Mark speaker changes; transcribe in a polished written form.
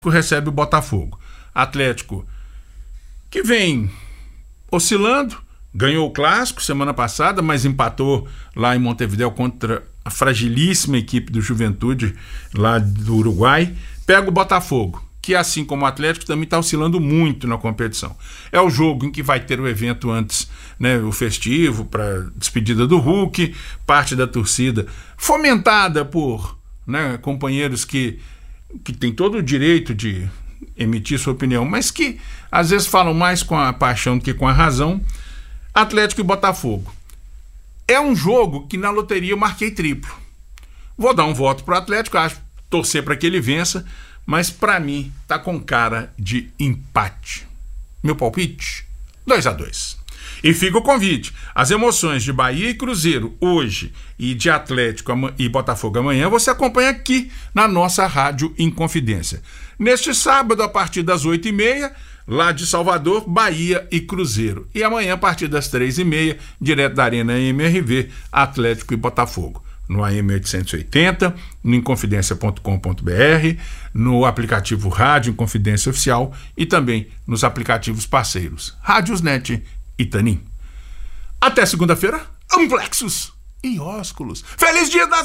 Speaker 1: recebe o Botafogo. Atlético que vem oscilando, ganhou o clássico semana passada, mas empatou lá em Montevidéu contra a fragilíssima equipe do Juventude lá do Uruguai. Pega o Botafogo, que assim como o Atlético também está oscilando muito na competição. É o jogo em que vai ter o evento antes, né, o festivo para despedida do Hulk, parte da torcida fomentada por, né, companheiros que têm todo o direito de emitir sua opinião, mas que às vezes falam mais com a paixão do que com a razão. Atlético e Botafogo. É um jogo que na loteria eu marquei triplo. Vou dar um voto pro Atlético, acho, torcer para que ele vença, mas para mim tá com cara de empate. Meu palpite? 2-2. E fica o convite. As emoções de Bahia e Cruzeiro hoje e de Atlético e Botafogo amanhã você acompanha aqui na nossa Rádio Inconfidência. Neste sábado, a partir das 8h30, lá de Salvador, Bahia e Cruzeiro. E amanhã, a partir das 3h30, direto da Arena MRV, Atlético e Botafogo. No AM 880, no inconfidencia.com.br, no aplicativo Rádio Inconfidência Oficial e também nos aplicativos parceiros Rádiosnet e Tanin. Até segunda-feira, amplexos e ósculos. Feliz Dia das